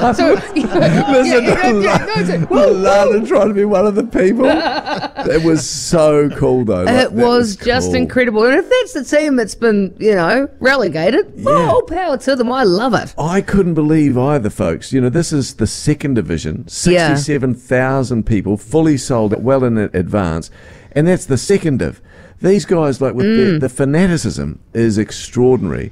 Lana trying to be one of the people. It was so cool, though. It was just cool. Incredible. And if that's the team that's been, relegated, all power to them. I love it. I couldn't believe either, folks. This is the second division, 67,000 people, fully sold, well in advance, and that's the second div. These guys, with the fanaticism is extraordinary.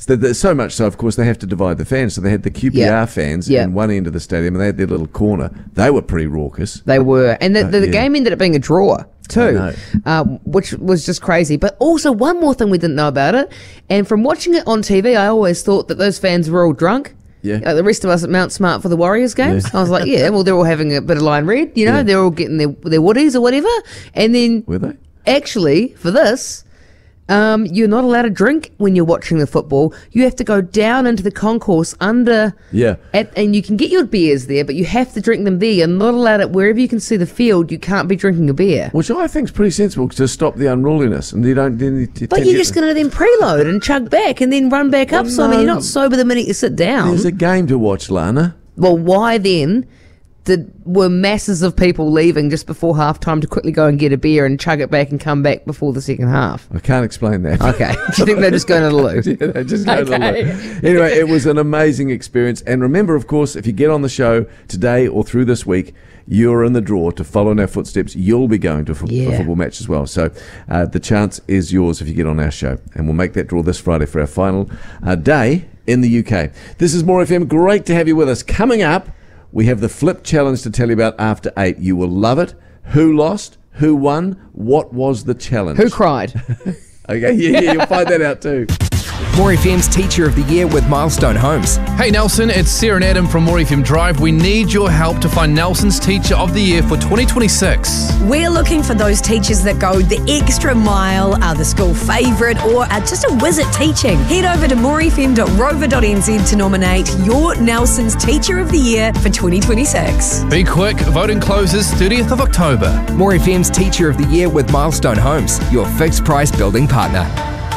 So much so, of course, they have to divide the fans. So they had the QPR fans in one end of the stadium, and they had their little corner. They were pretty raucous. They were. And the game ended up being a draw, too, which was just crazy. But also, one more thing we didn't know about it, and from watching it on TV, I always thought that those fans were all drunk. Yeah. Like the rest of us at Mount Smart for the Warriors games. I was like, they're all having a bit of Lion Red, they're all getting their woodies or whatever. And then... Were they? Actually, for this... you're not allowed to drink when you're watching the football. You have to go down into the concourse under... and you can get your beers there, but you have to drink them there. You're not allowed it wherever you can see the field. You can't be drinking a beer. Which I think is pretty sensible to stop the unruliness. And you don't... But you're just going to then preload and chug back and then run back up. So, you're not sober the minute you sit down. There's a game to watch, Lana. Well, why then... were masses of people leaving just before halftime to quickly go and get a beer and chug it back and come back before the second half? I can't explain that. Okay. Do you think they're just going to the loo? Yeah, they're just going to the loo. Anyway, it was an amazing experience. And remember, of course, if you get on the show today or through this week, you're in the draw to follow in our footsteps. You'll be going to a football match as well. So the chance is yours if you get on our show. And we'll make that draw this Friday for our final day in the UK. This is More FM. Great to have you with us. Coming up, we have the Flip Challenge to tell you about after 8. You will love it. Who lost? Who won? What was the challenge? Who cried? Okay, you'll find that out too. More FM's Teacher of the Year with Milestone Homes. Hey Nelson, it's Sarah and Adam from More FM Drive. We need your help to find Nelson's Teacher of the Year for 2026. We're looking for those teachers that go the extra mile, are the school favourite, or are just a whiz at teaching. Head over to morefm.rover.nz to nominate your Nelson's Teacher of the Year for 2026. Be quick, voting closes 30th of October. More FM's Teacher of the Year with Milestone Homes, your fixed price building partner.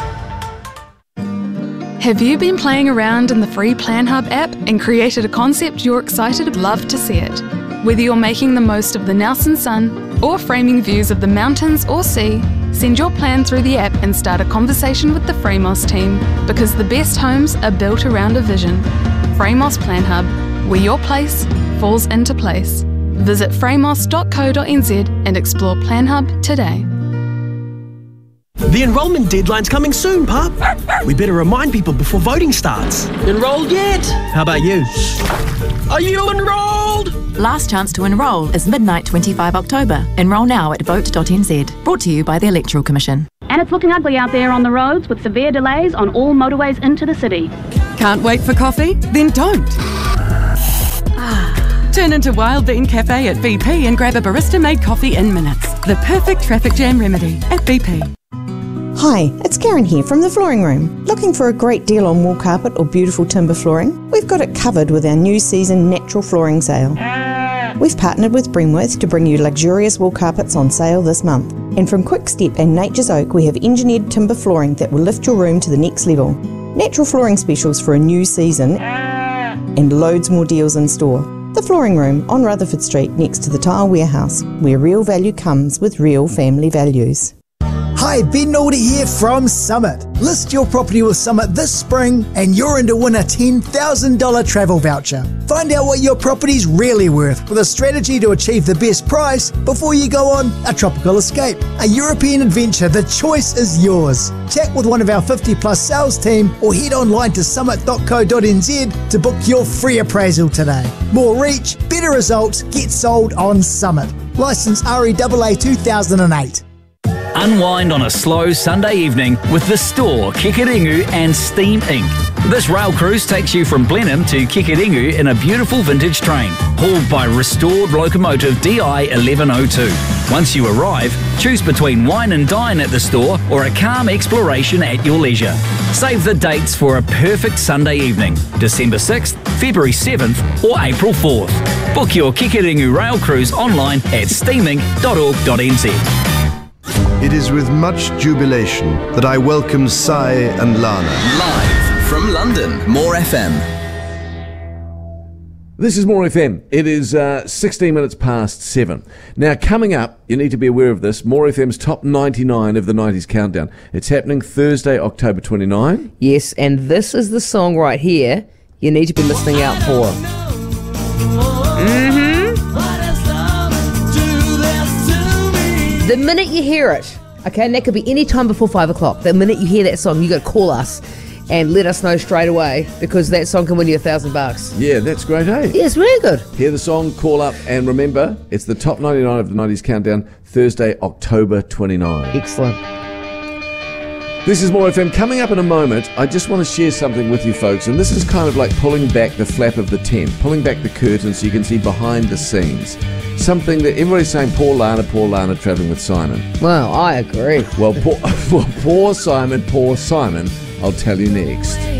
Have you been playing around in the free PlanHub app and created a concept you're excited to love to see it? Whether you're making the most of the Nelson sun or framing views of the mountains or sea, send your plan through the app and start a conversation with the Framos team, because the best homes are built around a vision. Framos PlanHub, where your place falls into place. Visit framos.co.nz and explore PlanHub today. The enrolment deadline's coming soon, Pup. We better remind people before voting starts. Enrolled yet? How about you? Are you enrolled? Last chance to enrol is midnight 25 October. Enrol now at vote.nz. Brought to you by the Electoral Commission. And it's looking ugly out there on the roads with severe delays on all motorways into the city. Can't wait for coffee? Then don't. Turn into Wild Bean Cafe at BP and grab a barista-made coffee in minutes. The perfect traffic jam remedy at BP. Hi, it's Karen here from the Flooring Room. Looking for a great deal on wall carpet or beautiful timber flooring? We've got it covered with our new season natural flooring sale. We've partnered with Bremworth to bring you luxurious wall carpets on sale this month. And from Quickstep and Nature's Oak, we have engineered timber flooring that will lift your room to the next level. Natural flooring specials for a new season and loads more deals in store. The Flooring Room on Rutherford Street next to the Tile Warehouse, where real value comes with real family values. Hi, Ben Alder here from Summit. List your property with Summit this spring and you're in to win a $10,000 travel voucher. Find out what your property's really worth with a strategy to achieve the best price before you go on a tropical escape. A European adventure, the choice is yours. Chat with one of our 50 plus sales team or head online to summit.co.nz to book your free appraisal today. More reach, better results, get sold on Summit. Licence REAA 2008. Unwind on a slow Sunday evening with the store Kikeringu and Steam Inc. This rail cruise takes you from Blenheim to Kikeringu in a beautiful vintage train, hauled by restored locomotive DI 1102. Once you arrive, choose between wine and dine at the store or a calm exploration at your leisure. Save the dates for a perfect Sunday evening, December 6th, February 7th or April 4th. Book your Kikeringu rail cruise online at steaming.org.nz. It is with much jubilation that I welcome Sai and Lana. Live from London, More FM. This is More FM. It is 16 minutes past 7. Now, coming up, you need to be aware of this, More FM's Top 99 of the 90s Countdown. It's happening Thursday, October 29. Yes, and this is the song right here you need to be listening out for. The minute you hear it, okay, and that could be any time before 5 o'clock, the minute you hear that song, you got to call us and let us know straight away, because that song can win you $1,000. Yeah, that's great, hey? Yeah, it's really good. Hear the song, call up, and remember, it's the Top 99 of the 90s Countdown, Thursday, October 29. Excellent. This is More FM. Coming up in a moment, I just want to share something with you folks, and this is kind of like pulling back the flap of the tent, pulling back the curtain so you can see behind the scenes. Something that everybody's saying, poor Lana travelling with Simon. Well, I agree. Well, poor Simon, I'll tell you next.